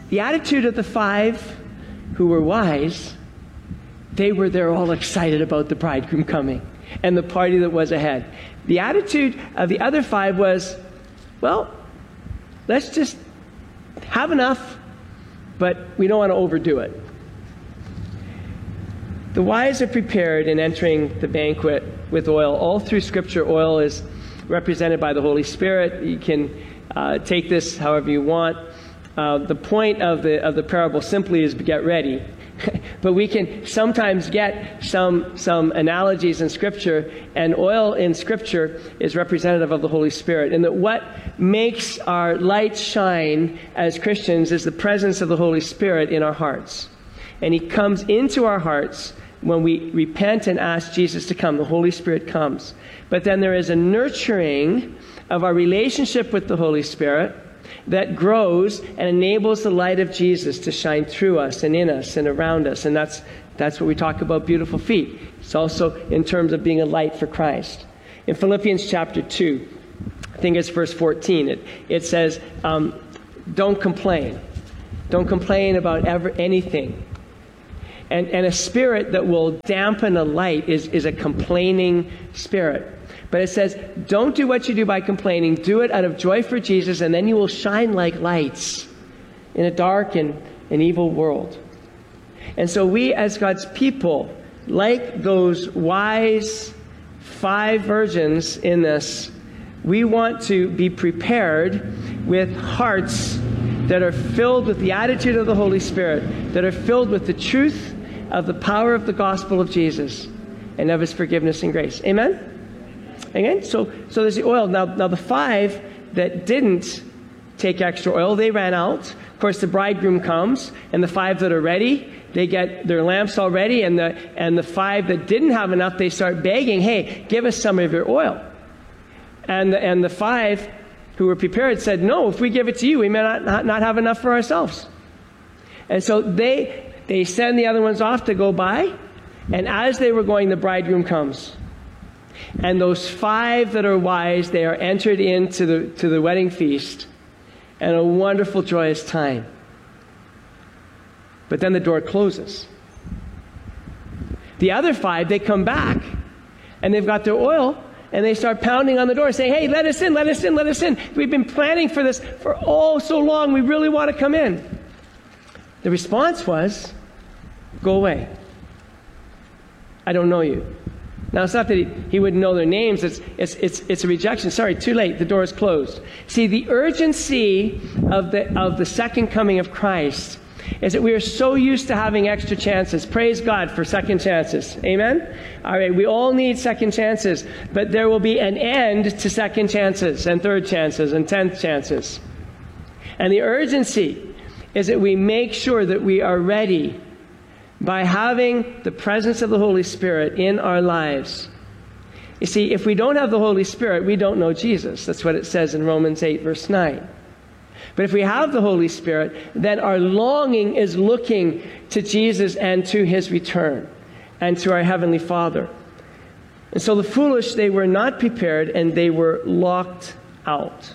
the attitude of the 5 who were wise, they're all excited about the bridegroom coming and the party that was ahead. The attitude of the other 5 was, well, let's just have enough, but we don't want to overdo it. The wise are prepared in entering the banquet with oil. All through Scripture, oil is represented by the Holy Spirit. You can take this however you want. The point of the parable simply is to get ready. But we can sometimes get some analogies in Scripture, and oil in Scripture is representative of the Holy Spirit. And that what makes our light shine as Christians is the presence of the Holy Spirit in our hearts. And He comes into our hearts when we repent and ask Jesus to come. The Holy Spirit comes. But then there is a nurturing of our relationship with the Holy Spirit that grows and enables the light of Jesus to shine through us and in us and around us. And that's what we talk about beautiful feet. It's also in terms of being a light for Christ. In Philippians chapter 2, I think it's verse 14, it says, don't complain. Don't complain about anything. And a spirit that will dampen a light is a complaining spirit. But it says, don't do what you do by complaining. Do it out of joy for Jesus, and then you will shine like lights in a dark and an evil world. And so we, as God's people, like those wise 5 virgins in this, we want to be prepared with hearts that are filled with the attitude of the Holy Spirit, that are filled with the truth of the power of the gospel of Jesus and of His forgiveness and grace. Amen? Again, so there's the oil. Now the 5 that didn't take extra oil, they ran out. Of course, the bridegroom comes, and the 5 that are ready, they get their lamps all ready, and the 5 that didn't have enough, they start begging, hey, give us some of your oil. And the 5 who were prepared said, no, if we give it to you, we may not have enough for ourselves. And so they send the other ones off to go buy, and as they were going, the bridegroom comes. And those 5 that are wise, they are entered into the wedding feast, and a wonderful, joyous time. But then the door closes. The other 5, they come back, and they've got their oil, and they start pounding on the door, saying, hey, let us in, let us in, let us in. We've been planning for this for so long. We really want to come in. The response was, go away. I don't know you. Now, it's not that he wouldn't know their names. It's a rejection. Sorry, too late. The door is closed. See, the urgency of the second coming of Christ is that we are so used to having extra chances. Praise God for second chances. Amen? All right, we all need second chances. But there will be an end to second chances and third chances and 10th chances. And the urgency is that we make sure that we are ready by having the presence of the Holy Spirit in our lives. You see, if we don't have the Holy Spirit, we don't know Jesus. That's what it says in Romans 8, verse 9. But if we have the Holy Spirit, then our longing is looking to Jesus and to His return and to our Heavenly Father. And so the foolish, they were not prepared, and they were locked out.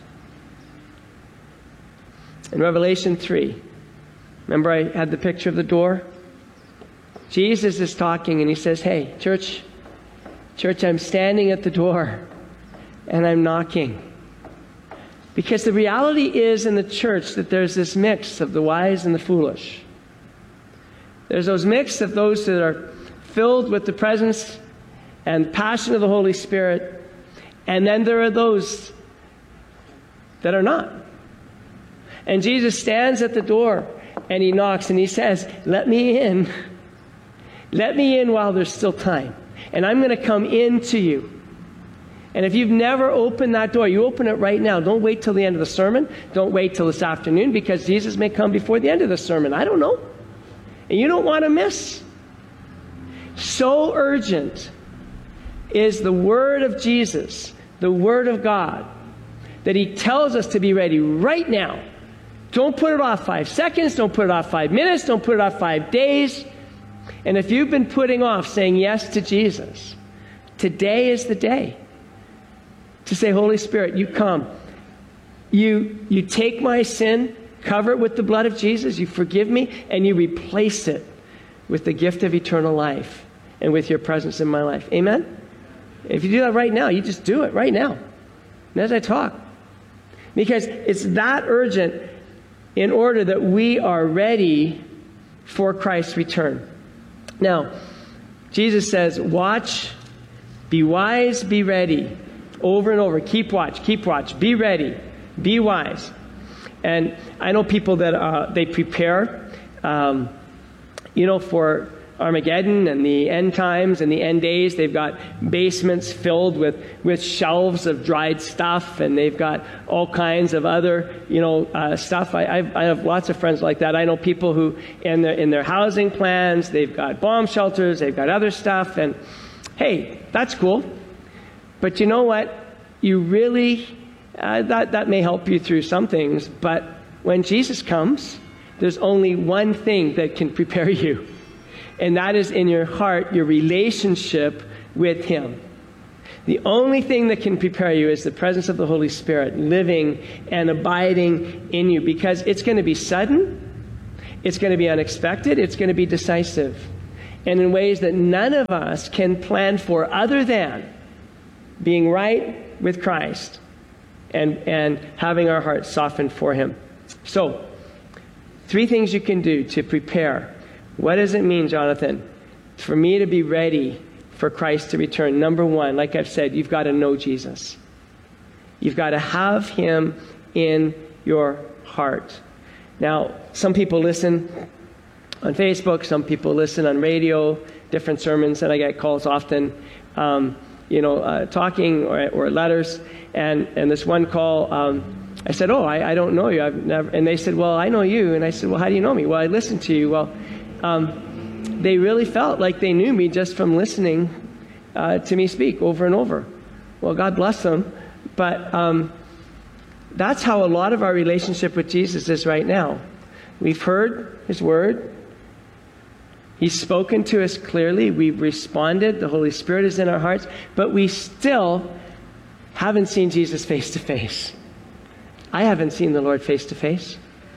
In Revelation 3, remember I had the picture of the door? Jesus is talking, and He says, hey, church, I'm standing at the door, and I'm knocking. Because the reality is in the church that there's this mix of the wise and the foolish. There's those mix of those that are filled with the presence and passion of the Holy Spirit, and then there are those that are not. And Jesus stands at the door, and He knocks, and He says, let me in. Let me in while there's still time. And I'm going to come into you. And if you've never opened that door, you open it right now. Don't wait till the end of the sermon. Don't wait till this afternoon, because Jesus may come before the end of the sermon. I don't know. And you don't want to miss. So urgent is the Word of Jesus, the Word of God, that He tells us to be ready right now. Don't put it off 5 seconds. Don't put it off 5 minutes. Don't put it off 5 days. And if you've been putting off saying yes to Jesus, today is the day to say, Holy Spirit, you come. You take my sin cover it with the blood of Jesus, you forgive me, and you replace it with the gift of eternal life and with your presence in my life. Amen? If you do that right now, you just do it right now. And as I talk. Because it's that urgent in order that we are ready for Christ's return. Now, Jesus says, watch, be wise, be ready. Over and over. Keep watch, be ready, be wise. And I know people that they prepare, for Armageddon and the end times and the end days. They've got basements filled with shelves of dried stuff, and they've got all kinds of other, stuff. I have lots of friends like that. I know people who, in their housing plans, they've got bomb shelters, they've got other stuff, and hey, that's cool. But you know what? You really, that may help you through some things, but when Jesus comes, there's only one thing that can prepare you. And that is in your heart, your relationship with Him. The only thing that can prepare you is the presence of the Holy Spirit living and abiding in you, because it's going to be sudden, it's going to be unexpected, it's going to be decisive, and in ways that none of us can plan for other than being right with Christ and having our hearts softened for Him. So, 3 things you can do to prepare. What does it mean, Jonathan, for me to be ready for Christ to return? Number 1, like I've said, you've got to know Jesus. You've got to have Him in your heart. Now, some people listen on Facebook, some people listen on radio, different sermons, and I get calls often, talking or letters. And this one call, I said, I don't know you. I've never. And they said, well, I know you. And I said, well, how do you know me? Well, I listened to you. Well, they really felt like they knew me just from listening to me speak over and over. Well, God bless them. But that's how a lot of our relationship with Jesus is right now. We've heard His Word. He's spoken to us clearly. We've responded. The Holy Spirit is in our hearts. But we still haven't seen Jesus face to face. I haven't seen the Lord face to face.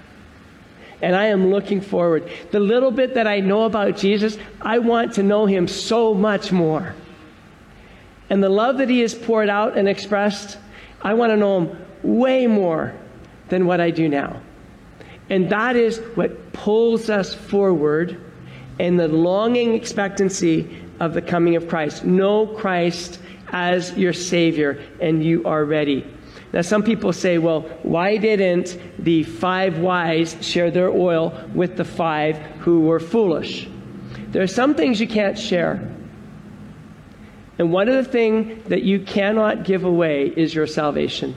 And I am looking forward. The little bit that I know about Jesus, I want to know Him so much more. And the love that He has poured out and expressed, I want to know Him way more than what I do now. And that is what pulls us forward in the longing expectancy of the coming of Christ. Know Christ as your Savior, and you are ready. Now, some people say, well, why didn't the 5 wise share their oil with the 5 who were foolish? There are some things you can't share. And one of the things that you cannot give away is your salvation.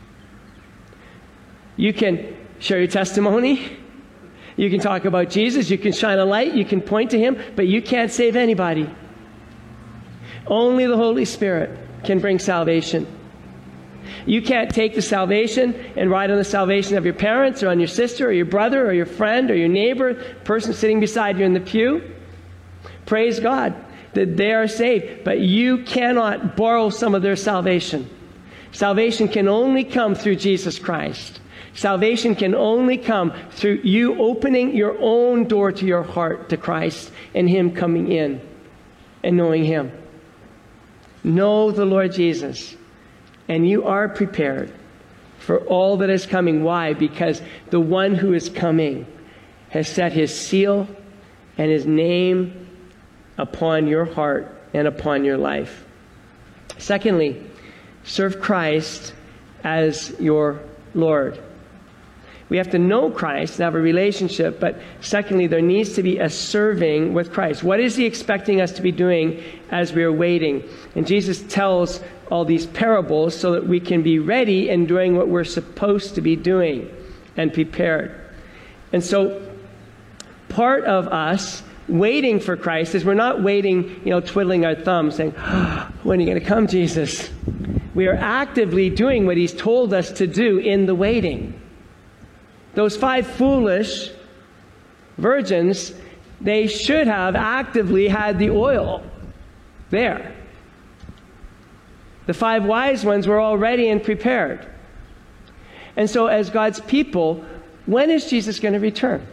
You can share your testimony. You can talk about Jesus. You can shine a light. You can point to Him. But you can't save anybody. Only the Holy Spirit can bring salvation. You can't take the salvation and ride on the salvation of your parents or on your sister or your brother or your friend or your neighbor, person sitting beside you in the pew. Praise God that they are saved. But you cannot borrow some of their salvation. Salvation can only come through Jesus Christ. Salvation can only come through you opening your own door to your heart to Christ and Him coming in and knowing Him. Know the Lord Jesus, and you are prepared for all that is coming. Why? Because the one who is coming has set His seal and His name upon your heart and upon your life. Secondly, serve Christ as your Lord. We have to know Christ and have a relationship, but secondly, there needs to be a serving with Christ. What is He expecting us to be doing as we are waiting? And Jesus tells all these parables so that we can be ready and doing what we're supposed to be doing and prepared. And so part of us waiting for Christ is we're not waiting, twiddling our thumbs saying, when are you going to come, Jesus? We are actively doing what He's told us to do in the waiting. Those 5 foolish virgins, they should have actively had the oil there. The 5 wise ones were all ready and prepared. And so as God's people, when is Jesus going to return?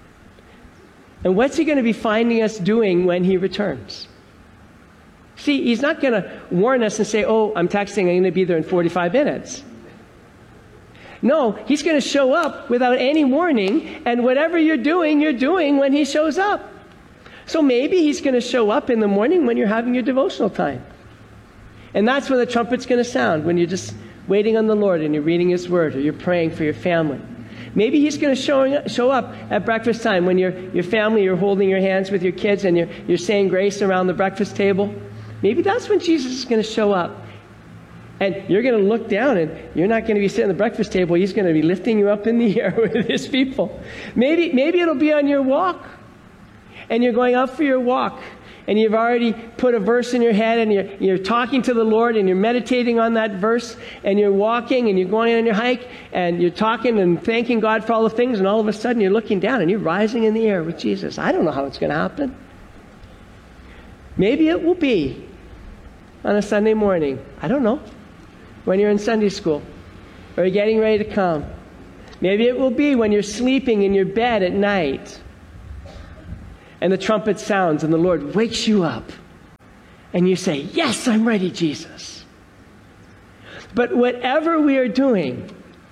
And what's he going to be finding us doing when he returns? See, he's not going to warn us and say, oh, I'm texting, I'm going to be there in 45 minutes. No, he's going to show up without any warning, and whatever you're doing when he shows up. So maybe he's going to show up in the morning when you're having your devotional time. And that's when the trumpet's going to sound, when you're just waiting on the Lord and you're reading his word or you're praying for your family. Maybe he's going to show up at breakfast time when your family, you're holding your hands with your kids and you're saying grace around the breakfast table. Maybe that's when Jesus is going to show up. And you're going to look down and you're not going to be sitting at the breakfast table. He's going to be lifting you up in the air with his people. Maybe it'll be on your walk. And you're going out for your walk. And you've already put a verse in your head and you're talking to the Lord and you're meditating on that verse. And you're walking and you're going on your hike and you're talking and thanking God for all the things. And all of a sudden you're looking down and you're rising in the air with Jesus. I don't know how it's going to happen. Maybe it will be on a Sunday morning. I don't know. When you're in Sunday school or you're getting ready to come. Maybe it will be when you're sleeping in your bed at night and the trumpet sounds and the Lord wakes you up and you say, yes, I'm ready, Jesus. But whatever we are doing,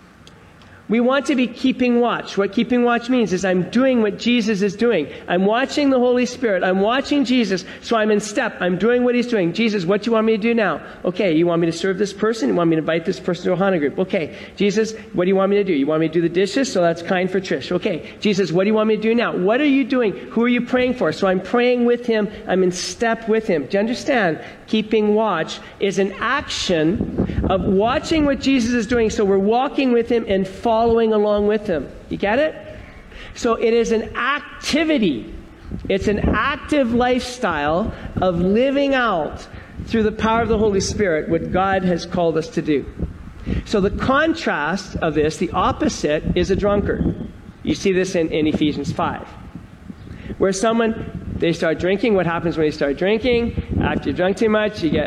we want to be keeping watch. What keeping watch means is I'm doing what Jesus is doing. I'm watching the Holy Spirit. I'm watching Jesus, so I'm in step. I'm doing what he's doing. Jesus, what do you want me to do now? Okay, you want me to serve this person? You want me to invite this person to a HANA group? Okay, Jesus, what do you want me to do? You want me to do the dishes? So that's kind for Trish. Okay, Jesus, what do you want me to do now? What are you doing? Who are you praying for? So I'm praying with him. I'm in step with him. Do you understand? Keeping watch is an action of watching what Jesus is doing, so we're walking with him and following along with him. You get it? So it is an activity. It's an active lifestyle of living out through the power of the Holy Spirit what God has called us to do. So the contrast of this, the opposite, is a drunkard. You see this in Ephesians 5. Where they start drinking. What happens when you start drinking? After you've drunk too much, you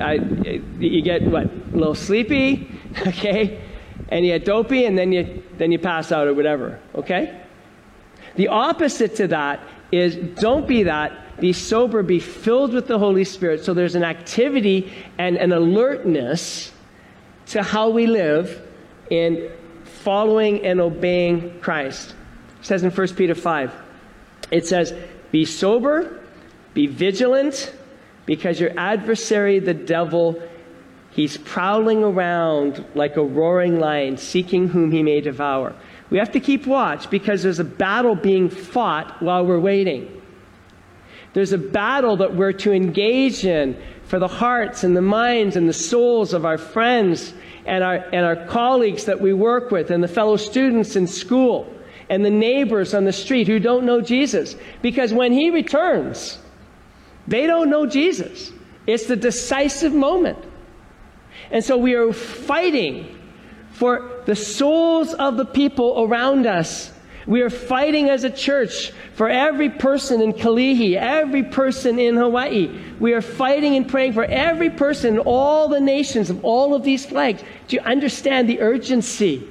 get what? A little sleepy, okay? And you get dopey, and then you pass out or whatever, okay? The opposite to that is don't be that. Be sober, be filled with the Holy Spirit. So there's an activity and an alertness to how we live in following and obeying Christ. It says in 1 Peter 5, it says, be sober, be vigilant, because your adversary, the devil, he's prowling around like a roaring lion, seeking whom he may devour. We have to keep watch because there's a battle being fought while we're waiting. There's a battle that we're to engage in for the hearts and the minds and the souls of our friends and our colleagues that we work with and the fellow students in school and the neighbors on the street who don't know Jesus. Because when he returns, they don't know Jesus. It's the decisive moment. And so we are fighting for the souls of the people around us. We are fighting as a church for every person in Kalihi, every person in Hawaii. We are fighting and praying for every person in all the nations of all of these flags. Do you understand the urgency?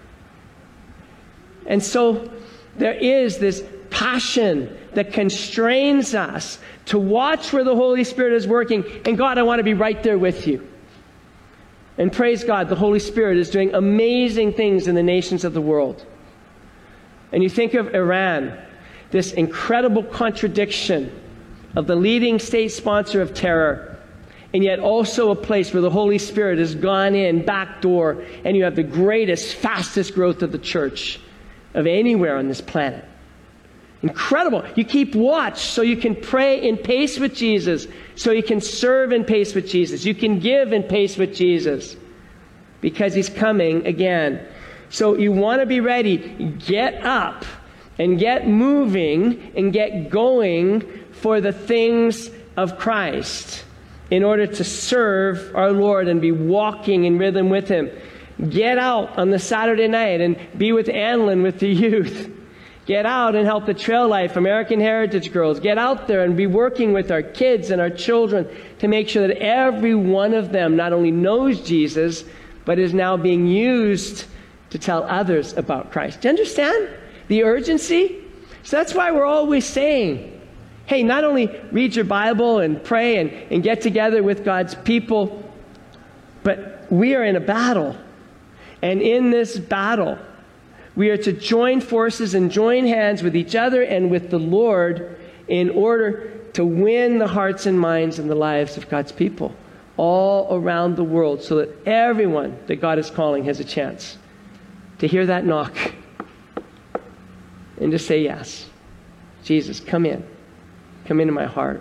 And so there is this passion that constrains us to watch where the Holy Spirit is working. And God, I want to be right there with you. And praise God, the Holy Spirit is doing amazing things in the nations of the world. And you think of Iran, this incredible contradiction of the leading state sponsor of terror, and yet also a place where the Holy Spirit has gone in, back door, and you have the greatest, fastest growth of the church of anywhere on this planet. Incredible. You keep watch so you can pray in pace with Jesus, so you can serve in pace with Jesus. You can give in pace with Jesus because he's coming again. So you want to be ready. Get up and get moving and get going for the things of Christ in order to serve our Lord and be walking in rhythm with him. Get out on the Saturday night and be with Anlin with the youth. Get out and help the Trail Life American Heritage Girls. Get out there and be working with our kids and our children to make sure that every one of them not only knows Jesus, but is now being used to tell others about Christ. Do you understand? The urgency? So that's why we're always saying, hey, not only read your Bible and pray and get together with God's people, but we are in a battle. And in this battle, we are to join forces and join hands with each other and with the Lord in order to win the hearts and minds and the lives of God's people all around the world, so that everyone that God is calling has a chance to hear that knock and to say, yes, Jesus, come in. Come into my heart.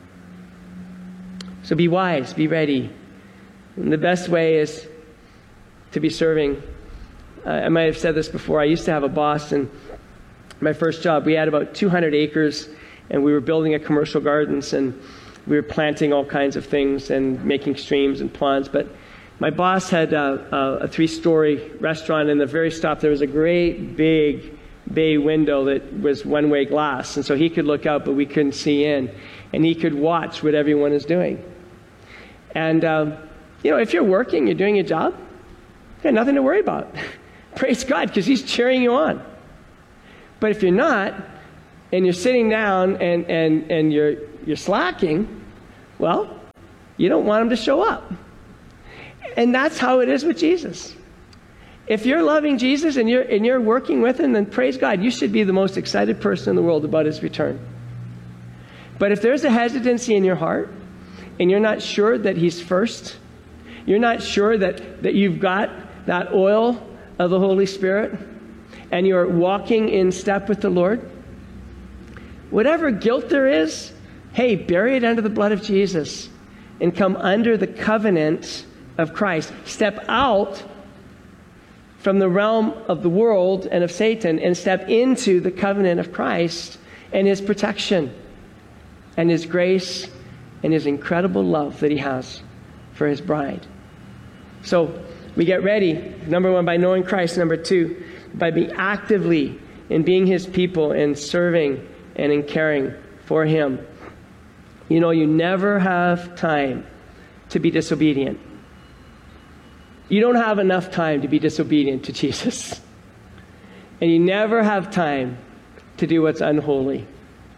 So be wise, be ready. And the best way is to be serving. I might have said this before. I used to have a boss, and my first job, we had about 200 acres, and we were building a commercial gardens, and we were planting all kinds of things and making streams and ponds. But my boss had a 3-story restaurant, and the very top there was a great big bay window that was one-way glass, and so he could look out, but we couldn't see in, and he could watch what everyone is doing. And if you're working, you're doing your job, you got nothing to worry about. Praise God, because he's cheering you on. But if you're not, and you're sitting down and you're slacking, well, you don't want him to show up. And that's how it is with Jesus. If you're loving Jesus and you're working with him, then praise God, you should be the most excited person in the world about his return. But if there's a hesitancy in your heart, and you're not sure that he's first, you're not sure that you've got that oil of the Holy Spirit, and you're walking in step with the Lord, whatever guilt there is, hey, bury it under the blood of Jesus and come under the covenant of Christ. Step out from the realm of the world and of Satan and step into the covenant of Christ and his protection and his grace and his incredible love that he has for his bride. So we get ready, number one, by knowing Christ. Number two, by being actively in being his people and serving and in caring for him. You know, you never have time to be disobedient. You don't have enough time to be disobedient to Jesus. And you never have time to do what's unholy.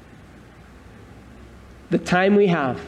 The time we have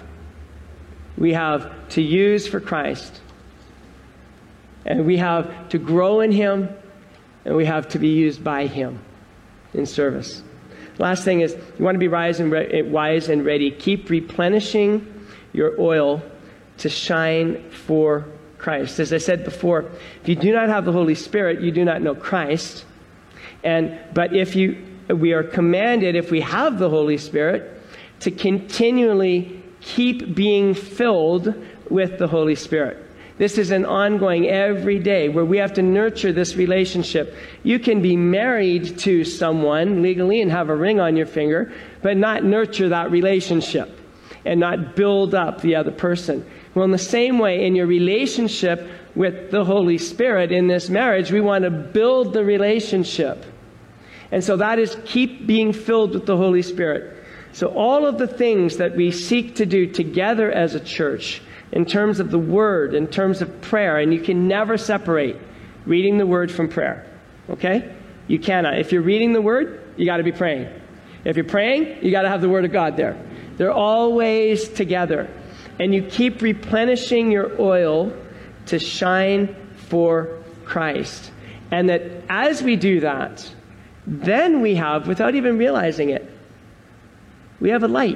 to use for Christ. And we have to grow in him, and we have to be used by him in service. Last thing is, you want to be wise and ready. Keep replenishing your oil to shine for Christ. As I said before, if you do not have the Holy Spirit, you do not know Christ. But we are commanded, if we have the Holy Spirit, to continually keep being filled with the Holy Spirit. This is an ongoing every day where we have to nurture this relationship. You can be married to someone legally and have a ring on your finger, but not nurture that relationship and not build up the other person. Well, in the same way, in your relationship with the Holy Spirit in this marriage, we want to build the relationship. And so that is keep being filled with the Holy Spirit. So all of the things that we seek to do together as a church, in terms of the Word, in terms of prayer, and you can never separate reading the Word from prayer. Okay? You cannot. If you're reading the Word, you got to be praying. If you're praying, you got to have the Word of God there. They're always together. And you keep replenishing your oil to shine for Christ. And that as we do that, then we have, without even realizing it, we have a light.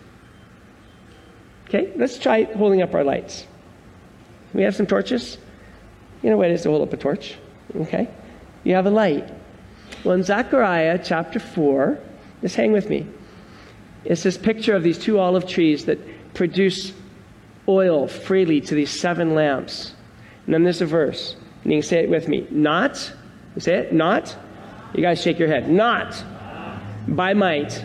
Okay, let's try holding up our lights. We have some torches. You know what it is to hold up a torch. Okay, you have a light. Well, in Zechariah chapter 4, just hang with me. It's this picture of these 2 olive trees that produce oil freely to these 7 lamps. And then there's a verse. And you can say it with me. Not, you say it, not. You guys shake your head. Not by might,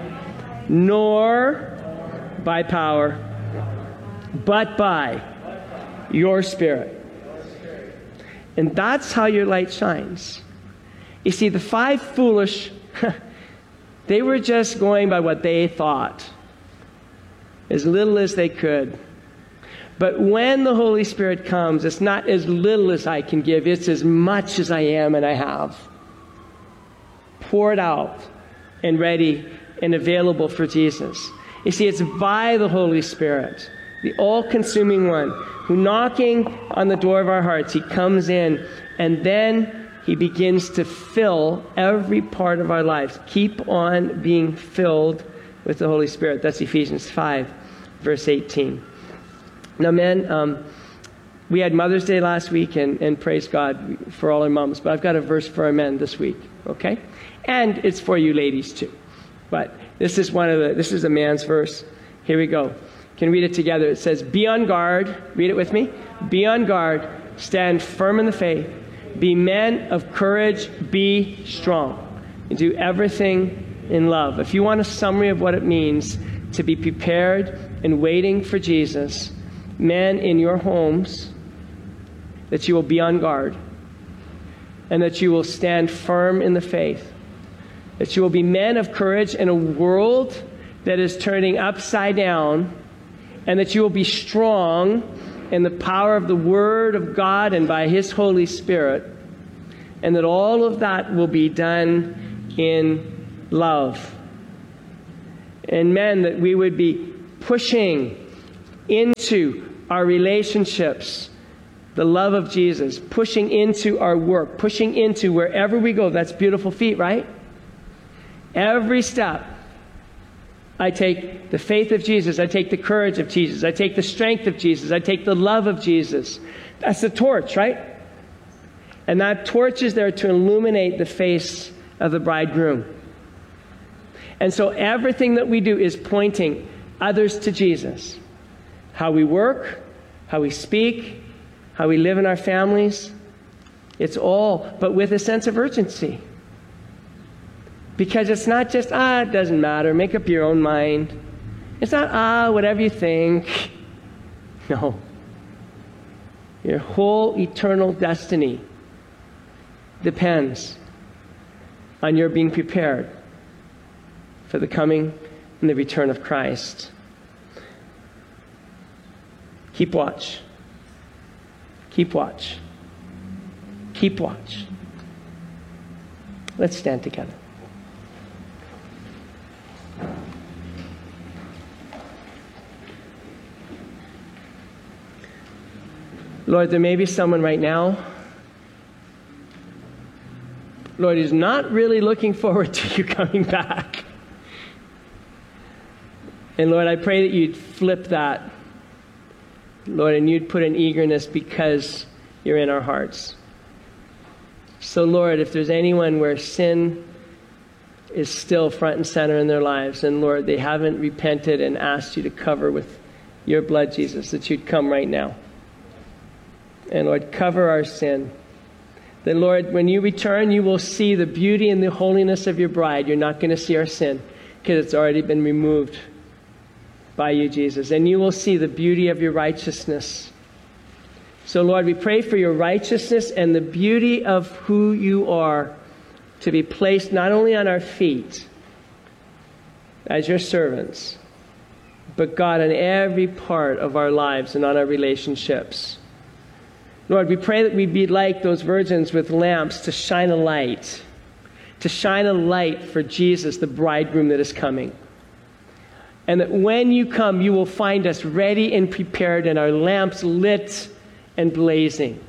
nor by power, but by your Spirit. And that's how your light shines. You see, the 5 foolish, they were just going by what they thought, as little as they could. But when the Holy Spirit comes, it's not as little as I can give, it's as much as I am and I have. poured out and ready and available for Jesus. You see, it's by the Holy Spirit, the all-consuming one, who knocking on the door of our hearts, he comes in, and then he begins to fill every part of our lives. Keep on being filled with the Holy Spirit. That's Ephesians 5, verse 18. Now, men, we had Mother's Day last week, and praise God for all our moms, but I've got a verse for our men this week, okay? And it's for you ladies too. But this is a man's verse. Here we go. Can read it together. It says, be on guard. Read it with me. Be on guard. Stand firm in the faith. Be men of courage. Be strong. And do everything in love. If you want a summary of what it means to be prepared and waiting for Jesus, men in your homes, that you will be on guard. And that you will stand firm in the faith. That you will be men of courage in a world that is turning upside down, and that you will be strong in the power of the Word of God and by His Holy Spirit, and that all of that will be done in love. And men, that we would be pushing into our relationships the love of Jesus, pushing into our work, pushing into wherever we go. That's beautiful feet, right? Every step, I take the faith of Jesus. I take the courage of Jesus. I take the strength of Jesus. I take the love of Jesus. That's the torch, right? And that torch is there to illuminate the face of the bridegroom. And so everything that we do is pointing others to Jesus. How we work, how we speak, how we live in our families. It's all, but with a sense of urgency. Because it's not just, it doesn't matter, make up your own mind. It's not, whatever you think. No. Your whole eternal destiny depends on your being prepared for the coming and the return of Christ. Keep watch. Keep watch. Keep watch. Let's stand together. Lord, there may be someone right now, Lord, who's not really looking forward to you coming back. And Lord, I pray that you'd flip that, Lord, and you'd put an eagerness because you're in our hearts. So Lord, if there's anyone where sin is still front and center in their lives, and Lord, they haven't repented and asked you to cover with your blood, Jesus, that you'd come right now. And Lord, cover our sin. Then Lord, when you return, you will see the beauty and the holiness of your bride. You're not going to see our sin because it's already been removed by you, Jesus. And you will see the beauty of your righteousness. So Lord, we pray for your righteousness and the beauty of who you are to be placed not only on our feet as your servants, but God, in every part of our lives and on our relationships. Lord, we pray that we be like those virgins with lamps to shine a light for Jesus, the bridegroom that is coming. And that when you come, you will find us ready and prepared and our lamps lit and blazing.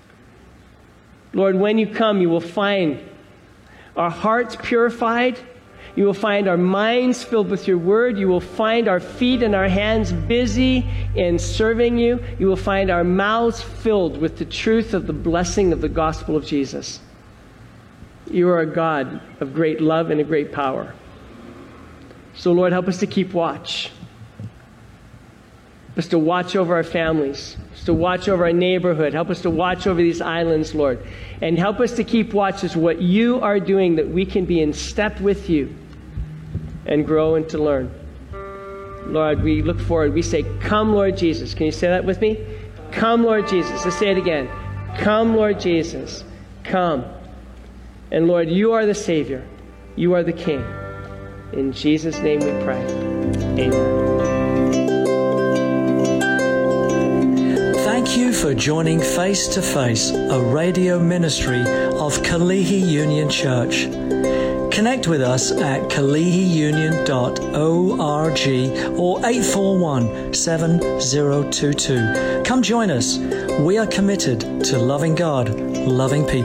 Lord, when you come, you will find our hearts purified. You will find our minds filled with your word. You will find our feet and our hands busy in serving you. You will find our mouths filled with the truth of the blessing of the gospel of Jesus. You are a God of great love and a great power. So Lord, help us to keep watch. Help us to watch over our families. Help us to watch over our neighborhood. Help us to watch over these islands, Lord. And help us to keep watch as what you are doing, that we can be in step with you and grow and to learn. Lord, we look forward. We say, come, Lord Jesus. Can you say that with me? Come, Lord Jesus. Let's say it again. Come, Lord Jesus. Come. And Lord, you are the Savior. You are the King. In Jesus' name we pray. Amen. Thank you for joining Face to Face, a radio ministry of Kalihi Union Church. Connect with us at kalihiunion.org or 841-7022. Come join us. We are committed to loving God, loving people.